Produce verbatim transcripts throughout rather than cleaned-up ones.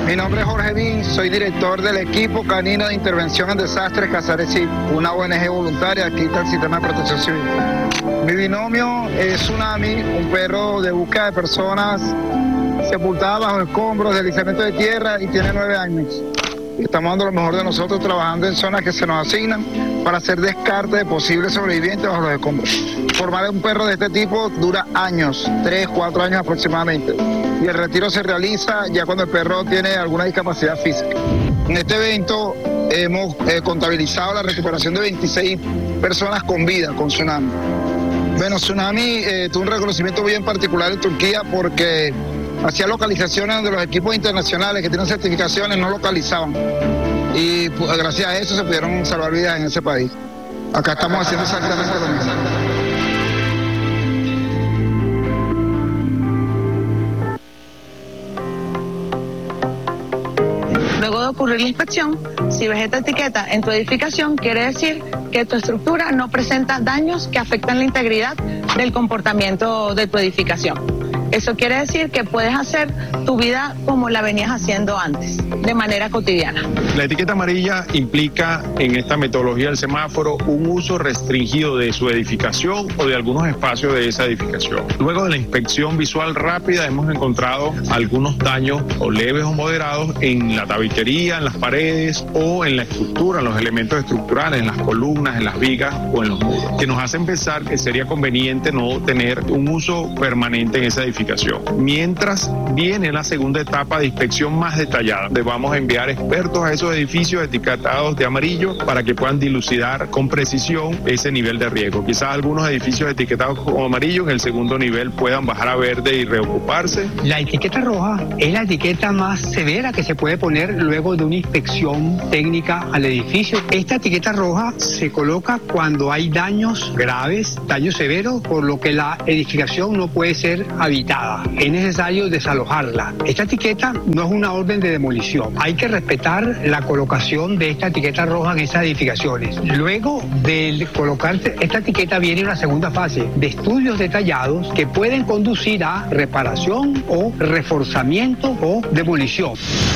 Mi nombre es Jorge Bin, soy director del equipo canino de intervención en desastres Casares Civil, una O N G voluntaria aquí del sistema de protección civil. Mi binomio es Tsunami, un perro de búsqueda de personas sepultadas bajo escombros, deslizamiento de tierra, y tiene nueve años. Estamos dando lo mejor de nosotros trabajando en zonas que se nos asignan para hacer descarte de posibles sobrevivientes bajo los escombros. Formar un perro de este tipo dura años, tres, cuatro años aproximadamente. Y el retiro se realiza ya cuando el perro tiene alguna discapacidad física. En este evento hemos eh, contabilizado la recuperación de veintiséis personas con vida con Tsunami. Bueno, Tsunami eh, tuvo un reconocimiento bien particular en Turquía porque hacía localizaciones donde los equipos internacionales que tienen certificaciones no localizaban. Y pues, gracias a eso se pudieron salvar vidas en ese país. Acá estamos haciendo exactamente lo mismo. Luego de ocurrir la inspección, si ves esta etiqueta en tu edificación, quiere decir que tu estructura no presenta daños que afectan la integridad del comportamiento de tu edificación. Eso quiere decir que puedes hacer tu vida como la venías haciendo antes, de manera cotidiana. La etiqueta amarilla implica en esta metodología del semáforo un uso restringido de su edificación o de algunos espacios de esa edificación. Luego de la inspección visual rápida hemos encontrado algunos daños o leves o moderados en la tabiquería, en las paredes o en la estructura, en los elementos estructurales, en las columnas, en las vigas o en los muros, que nos hacen pensar que sería conveniente no tener un uso permanente en esa edificación. Mientras viene la segunda etapa de inspección más detallada, donde vamos a enviar expertos a esos edificios etiquetados de amarillo para que puedan dilucidar con precisión ese nivel de riesgo. Quizás algunos edificios etiquetados como amarillo en el segundo nivel puedan bajar a verde y reocuparse. La etiqueta roja es la etiqueta más severa que se puede poner luego de una inspección técnica al edificio. Esta etiqueta roja se coloca cuando hay daños graves, daños severos, por lo que la edificación no puede ser habitada. Es necesario desalojarla. Esta etiqueta no es una orden de demolición. Hay que respetar la colocación de esta etiqueta roja en esas edificaciones. Luego de colocar esta etiqueta viene una segunda fase de estudios detallados que pueden conducir a reparación o reforzamiento o demolición.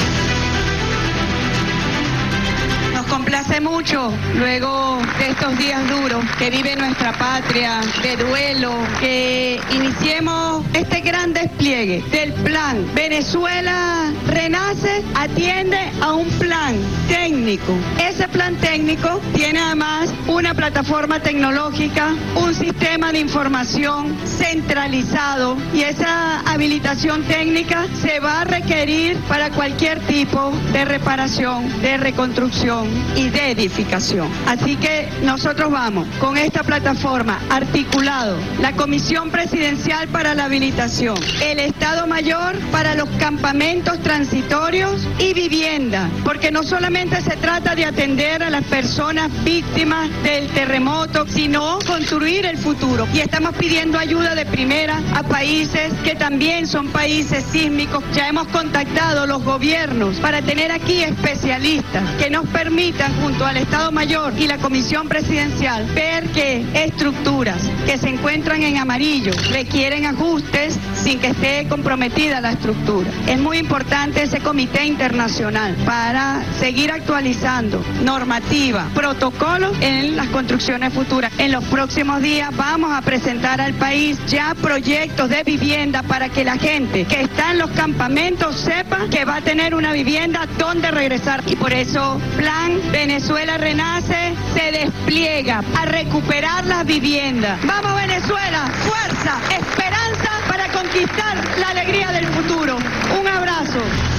Complace mucho, luego de estos días duros que vive nuestra patria, de duelo, que iniciemos este gran despliegue del plan Venezuela Renace, atiende a un plan técnico. Ese plan técnico tiene además una plataforma tecnológica, un sistema de información centralizado, y esa habilitación técnica se va a requerir para cualquier tipo de reparación, de reconstrucción y de edificación. Así que nosotros vamos con esta plataforma articulado, la Comisión Presidencial para la Habilitación, el Estado Mayor para los campamentos transitorios y vivienda, porque no solamente se trata de atender a las personas víctimas del terremoto, sino construir el futuro. Y estamos pidiendo ayuda de primera a países que también son países sísmicos. Ya hemos contactado los gobiernos para tener aquí especialistas que nos permitan, junto al Estado Mayor y la Comisión Presidencial, ver que estructuras que se encuentran en amarillo requieren ajustes sin que esté comprometida la estructura. Es muy importante ese comité internacional para seguir actualizando normativa, protocolos en las construcciones futuras. En los próximos días vamos a presentar al país ya proyectos de vivienda para que la gente que está en los campamentos sepa que va a tener una vivienda donde regresar. Y por eso, Plan Venezuela Renace se despliega a recuperar las viviendas. ¡Vamos, Venezuela! ¡Fuerza! ¡Esperanza para conquistar la alegría del futuro! Un abrazo.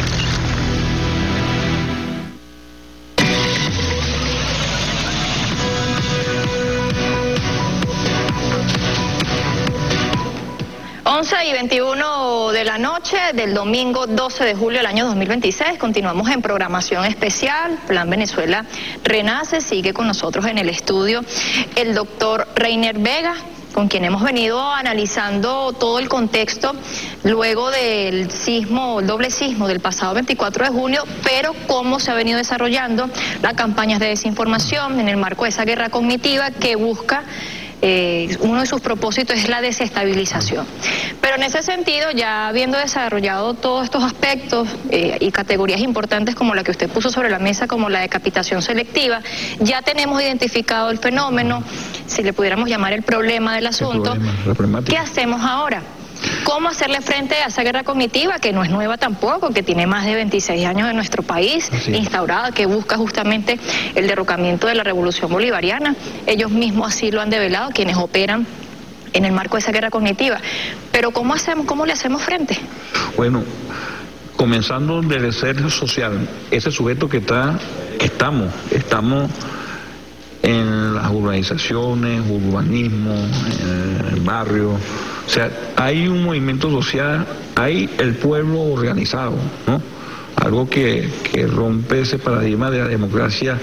once y veintiuno de la noche del domingo doce de julio del año dos mil veintiséis. Continuamos en programación especial. Plan Venezuela Renace. Sigue con nosotros en el estudio el doctor Reiner Vega, con quien hemos venido analizando todo el contexto luego del sismo, el doble sismo del pasado veinticuatro de junio, pero cómo se ha venido desarrollando las campañas de desinformación en el marco de esa guerra cognitiva que busca eh, uno de sus propósitos es la desestabilización. Pero en ese sentido, ya habiendo desarrollado todos estos aspectos eh, y categorías importantes como la que usted puso sobre la mesa, como la decapitación selectiva, ya tenemos identificado el fenómeno, si le pudiéramos llamar el problema del asunto. Problema, ¿qué hacemos ahora? ¿Cómo hacerle frente a esa guerra cognitiva, que no es nueva tampoco, que tiene más de veintiséis años en nuestro país, instaurada, que busca justamente el derrocamiento de la revolución bolivariana? Ellos mismos así lo han develado, quienes operan en el marco de esa guerra cognitiva. Pero ¿cómo hacemos, cómo le hacemos frente? Bueno, comenzando del ser social, ese sujeto que está, estamos, estamos en las urbanizaciones, urbanismo, en el barrio. O sea, hay un movimiento social, hay el pueblo organizado, ¿no? Algo que, que rompe ese paradigma de la democracia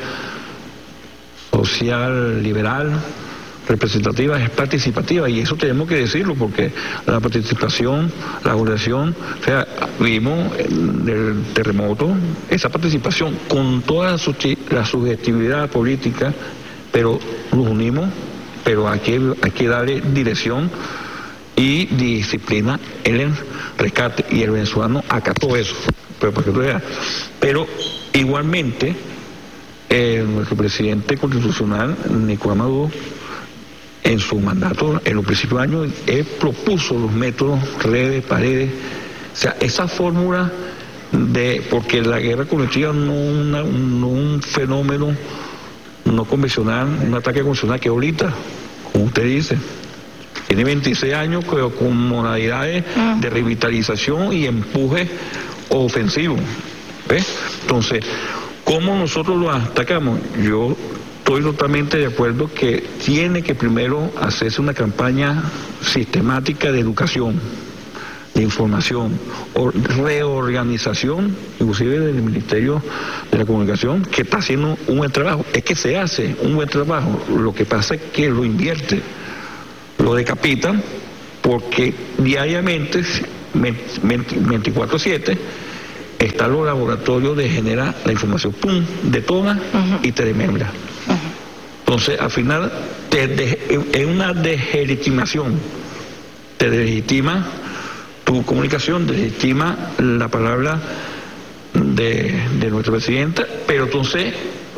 social, liberal, representativa, es participativa, y eso tenemos que decirlo, porque la participación, la organización, o sea, vimos del terremoto, esa participación con toda la, su la subjetividad política, pero nos unimos, pero hay que, hay que darle dirección y disciplina en el rescate, y el venezolano acató eso, pero, para que tú veas. Pero igualmente eh, nuestro presidente constitucional Nicolás Maduro, en su mandato en los principios de año, él propuso los métodos, redes, paredes, o sea, esa fórmula de, porque la guerra colectiva no, una, no un fenómeno no convencional, un ataque convencional que ahorita, como usted dice, tiene veintiséis años pero con modalidades de revitalización y empuje ofensivo. ¿Ves? Entonces, ¿cómo nosotros lo atacamos? Yo estoy totalmente de acuerdo que tiene que primero hacerse una campaña sistemática de educación, de información, o reorganización, inclusive del Ministerio de la Comunicación, que está haciendo un buen trabajo. Es que se hace un buen trabajo, lo que pasa es que lo invierte, lo decapitan, porque diariamente, veinticuatro siete, están los laboratorios de generar la información, pum, detona uh-huh. y te desmembra. Uh-huh. Entonces, al final, te de, es una deslegitimación, te deslegitima tu comunicación, deslegitima la palabra de, de nuestra presidenta, pero entonces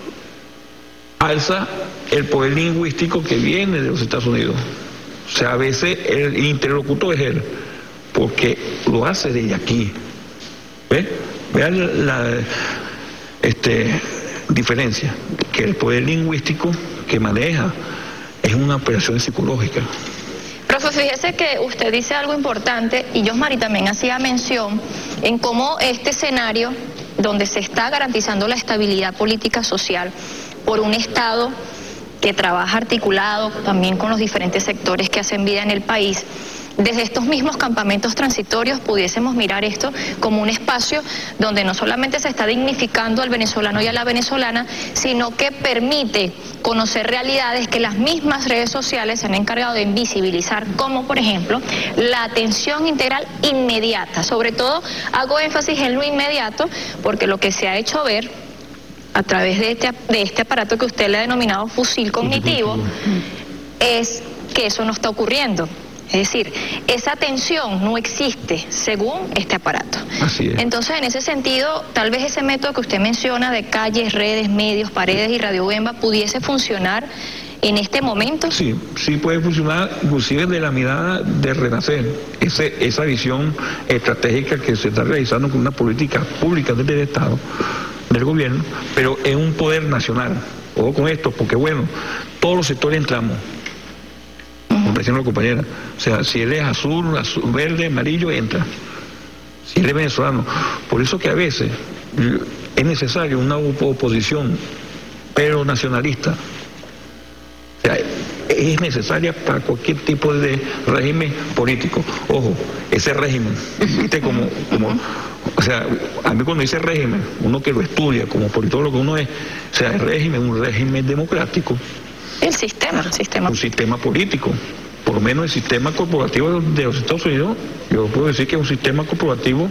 alza el poder lingüístico que viene de los Estados Unidos. O sea, a veces el interlocutor es él, porque lo hace desde aquí. ¿Ves? Vean la este, diferencia, que el poder lingüístico que maneja es una operación psicológica. Profe, fíjese que usted dice algo importante, y Yosmari también hacía mención en cómo este escenario, donde se está garantizando la estabilidad política social por un Estado que trabaja articulado también con los diferentes sectores que hacen vida en el país, desde estos mismos campamentos transitorios pudiésemos mirar esto como un espacio donde no solamente se está dignificando al venezolano y a la venezolana, sino que permite conocer realidades que las mismas redes sociales se han encargado de invisibilizar, como por ejemplo la atención integral inmediata. Sobre todo hago énfasis en lo inmediato, porque lo que se ha hecho ver a través de este, de este aparato que usted le ha denominado fusil cognitivo es que eso no está ocurriendo. Es decir, esa atención no existe según este aparato. Así es. Entonces, en ese sentido, tal vez ese método que usted menciona de calles, redes, medios, paredes y Radio Bemba pudiese funcionar en este momento. Sí, sí puede funcionar, inclusive de la mirada de renacer, ese, esa visión estratégica que se está realizando con una política pública desde el Estado, del gobierno, pero es un poder nacional. Ojo con esto, porque bueno, todos los sectores entramos. Como decían los compañeros, o sea, si él es azul, azul, verde, amarillo, entra. Si él es venezolano. Por eso que a veces es necesario una oposición, pero nacionalista. O sea, es necesaria para cualquier tipo de régimen político. Ojo, ese régimen, viste como, como, o sea, a mí cuando dice régimen, uno que lo estudia como politólogo, uno es, o sea, el régimen, un régimen democrático. El sistema, el sistema. Un sistema político. Por lo menos el sistema corporativo de los Estados Unidos, yo puedo decir que es un sistema corporativo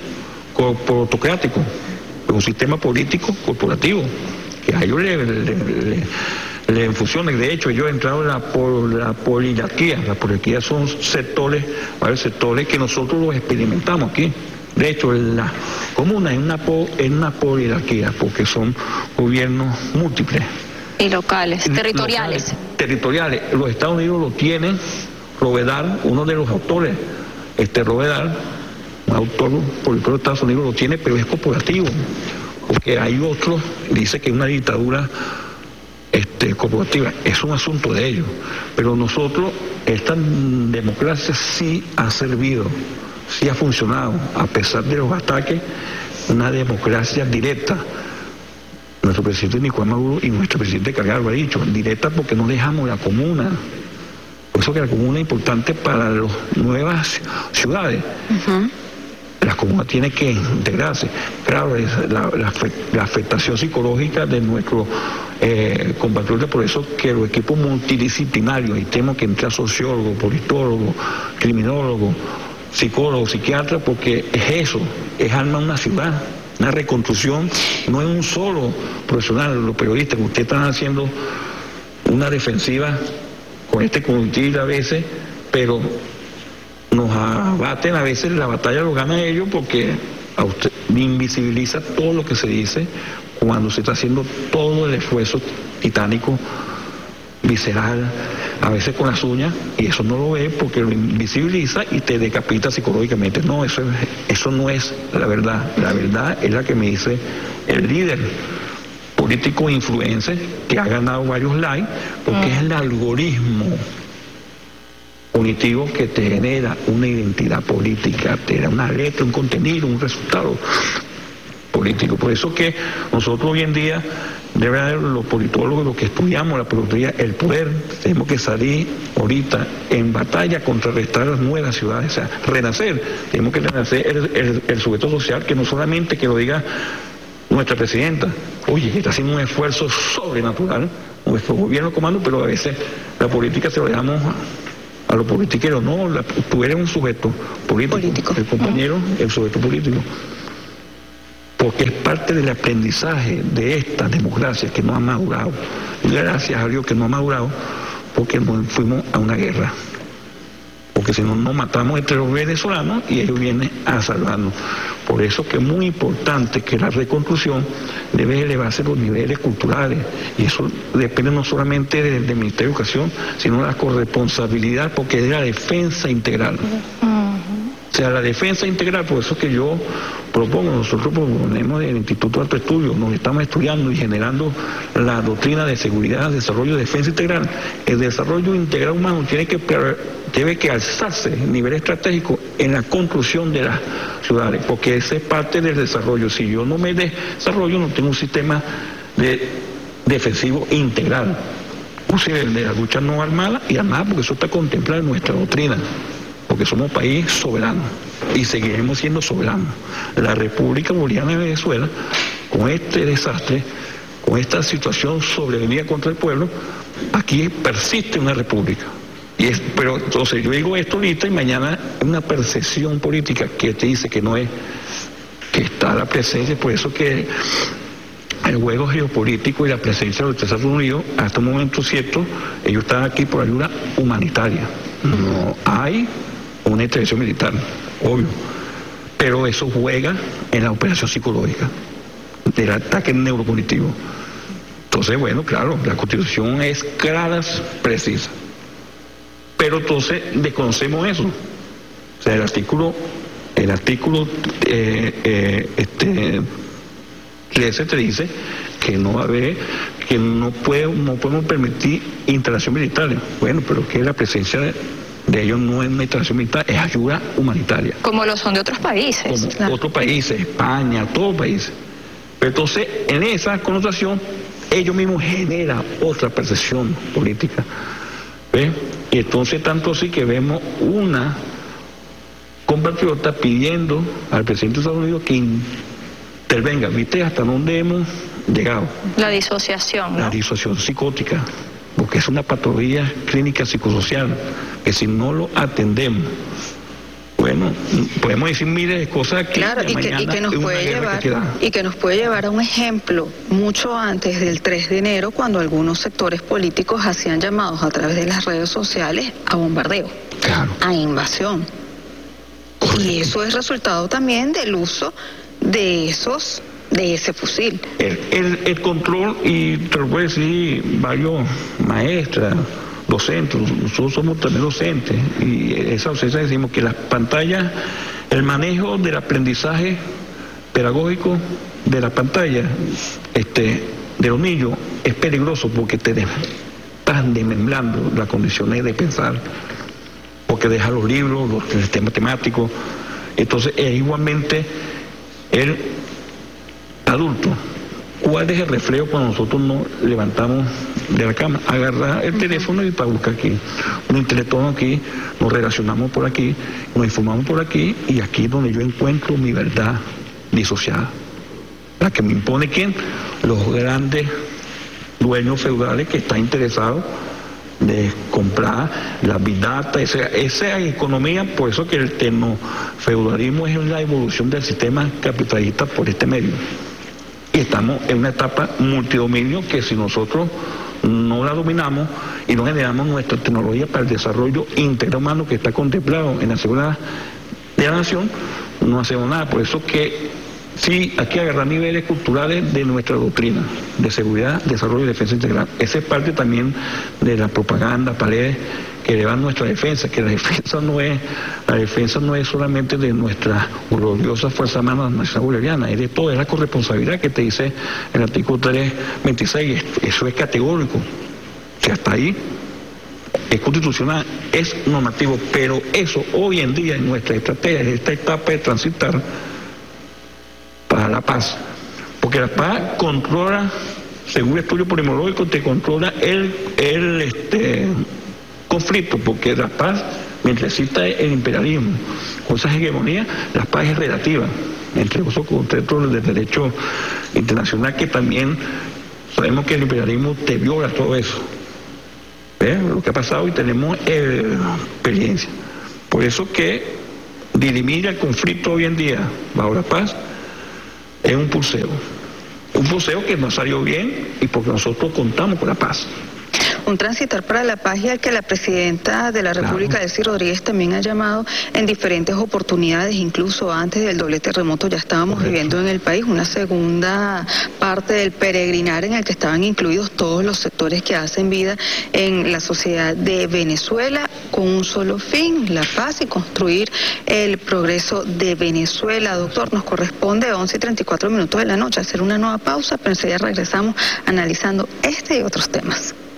corporatocrático, es un sistema político corporativo, que a ellos le, le, le, en funciones. De hecho, yo he entrado en la, por la poliarquía. La poliarquía son sectores, varios sectores que nosotros los experimentamos aquí. De hecho, la comuna es una, es una poliarquía porque son gobiernos múltiples. Y locales, territoriales. Locales, territoriales. Los Estados Unidos lo tienen, Rovedal, uno de los autores, este Rovedal, un autor político de Estados Unidos lo tiene, pero es corporativo. Porque hay otros, dice que es una dictadura este, corporativa, es un asunto de ellos. Pero nosotros, esta democracia sí ha servido, sí ha funcionado, a pesar de los ataques, una democracia directa. Nuestro presidente Nicolás Maduro y nuestro presidente Cargado lo ha dicho, directa porque no dejamos la comuna. Por eso que la comuna es importante para las nuevas ciudades. Uh-huh. La comuna tiene que integrarse. Claro, es la, la, la afectación psicológica de nuestros eh, compatriotas, por eso que los equipos multidisciplinarios, y tenemos que entrar sociólogos, politólogos, criminólogos, psicólogos, psiquiatras, porque es eso, es armar una ciudad. Una reconstrucción, no es un solo profesional, los periodistas que ustedes están haciendo una defensiva con este comité a veces, pero nos abaten a veces, la batalla lo gana ellos porque a usted invisibiliza todo lo que se dice cuando se está haciendo todo el esfuerzo titánico, visceral, a veces con las uñas, y eso no lo ve porque lo invisibiliza y te decapita psicológicamente. No, eso, es, eso no es la verdad. La verdad es la que me dice el líder político influencer que ha ganado varios likes, porque mm. es el algoritmo cognitivo que te genera una identidad política, te da una letra, un contenido, un resultado político. Por eso que nosotros hoy en día, de verdad, los politólogos, los que estudiamos la política, el poder, tenemos que salir ahorita en batalla contrarrestar las nuevas ciudades, o sea, renacer, tenemos que renacer el, el, el sujeto social, que no solamente que lo diga nuestra presidenta, oye, está haciendo un esfuerzo sobrenatural, nuestro gobierno comando, pero a veces la política se lo dejamos a, a los politiqueros, no, la, tú eres un sujeto político, político. El compañero, el sujeto político. Porque es parte del aprendizaje de esta democracia que no ha madurado. Gracias a Dios que no ha madurado, porque fuimos a una guerra. Porque si no, nos matamos entre los venezolanos y ellos vienen a salvarnos. Por eso que es muy importante que la reconstrucción debe elevarse a los niveles culturales. Y eso depende no solamente del, del Ministerio de Educación, sino de la corresponsabilidad, porque es de la defensa integral. O sea, la defensa integral, por eso que yo propongo, nosotros proponemos del Instituto de Alto Estudio, nos estamos estudiando y generando la doctrina de seguridad, desarrollo y defensa integral. El desarrollo integral humano tiene que, debe que alzarse a nivel estratégico en la construcción de las ciudades, porque esa es parte del desarrollo. Si yo no me desarrollo, no tengo un sistema de defensivo integral. Use el de la lucha no armada y armada, porque eso está contemplado en nuestra doctrina. Porque somos país soberano y seguiremos siendo soberanos. La República Bolivariana de Venezuela, con este desastre, con esta situación sobrevenida contra el pueblo, aquí persiste una república. Y es, pero entonces yo digo esto ahorita y mañana es una percepción política que te dice que no es, que está la presencia, por eso que el juego geopolítico y la presencia de los Estados Unidos, hasta un momento cierto, ellos están aquí por ayuda humanitaria. No hay una intervención militar, obvio, pero eso juega en la operación psicológica del ataque neurocognitivo. Entonces, bueno, claro, la Constitución es clara, precisa, pero entonces desconocemos eso. O sea, el artículo el artículo eh, eh, este trece te dice que no va a haber, que no puede, no podemos permitir instalación militar. Bueno, pero que la presencia de de ellos no es una intervención militar, es ayuda humanitaria. Como lo son de otros países. Como claro. Otros países, España, todos países. Pero entonces, en esa connotación, ellos mismos generan otra percepción política. ¿Ves? Y entonces, tanto así que vemos una compatriota pidiendo al presidente de Estados Unidos que intervenga. ¿Viste hasta dónde hemos llegado? La disociación, ¿no? La disociación psicótica. Porque es una patología clínica psicosocial que si no lo atendemos, Bueno, podemos decir miles de cosas aquí. Claro, y que, y que nos puede llevar que y que nos puede llevar a un ejemplo mucho antes del tres de enero, cuando algunos sectores políticos hacían llamados a través de las redes sociales a bombardeo, claro, a invasión. Correcto. Y eso es resultado también del uso de esos de ese fusil. El, el, el control, y te lo puedo decir varios maestras, docentes, nosotros somos también docentes, y esa docencia decimos que las pantallas, el manejo del aprendizaje pedagógico de la pantalla este, de los niños es peligroso, porque te estás desmembrando las condiciones de pensar, porque deja los libros, los sistemas matemáticos. Entonces es igualmente el adulto. ¿Cuál es el reflejo cuando nosotros nos levantamos de la cama? Agarrar el teléfono y para buscar aquí. Nos intelectuamos aquí, nos relacionamos por aquí, nos informamos por aquí, y aquí es donde yo encuentro mi verdad disociada. La que me impone ¿quién? Los grandes dueños feudales que están interesados de comprar la big data, esa, esa economía. Por eso que el tecnofeudalismo es la evolución del sistema capitalista por este medio. Y estamos en una etapa multidominio que, si nosotros no la dominamos y no generamos nuestra tecnología para el desarrollo integral humano que está contemplado en la seguridad de la nación, no hacemos nada. Por eso que sí, hay que agarrar niveles culturales de nuestra doctrina de seguridad, desarrollo y defensa integral. Esa es parte también de la propaganda, paredes que elevan nuestra defensa, que la defensa no es, la defensa no es solamente de nuestra gloriosa Fuerza Armada Nacional Bolivariana, es de todo, es la corresponsabilidad que te dice el artículo tres veintiséis, eso es categórico, que hasta ahí es constitucional, es normativo, pero eso hoy en día en nuestra estrategia, en esta etapa de transitar para la paz, porque la paz controla, según estudio epidemiológico, te controla el, el este conflicto, porque la paz, mientras exista el imperialismo con esas hegemonías, la paz es relativa, entre esos conceptos del derecho internacional, que también sabemos que el imperialismo te viola todo eso. ¿Ves lo que ha pasado? Y tenemos eh, experiencia. Por eso que dirimir el conflicto hoy en día bajo la paz es un pulseo. Un pulseo que nos salió bien, y porque nosotros contamos con la paz. Un transitar para la paz, y al que la presidenta de la República, claro, Delcy Rodríguez, también ha llamado en diferentes oportunidades, incluso antes del doble terremoto ya estábamos Correcto. viviendo en el país una segunda parte del peregrinar en el que estaban incluidos todos los sectores que hacen vida en la sociedad de Venezuela, con un solo fin, la paz y construir el progreso de Venezuela. Doctor, nos corresponde once y treinta y cuatro minutos de la noche hacer una nueva pausa, pero enseguida regresamos analizando este y otros temas.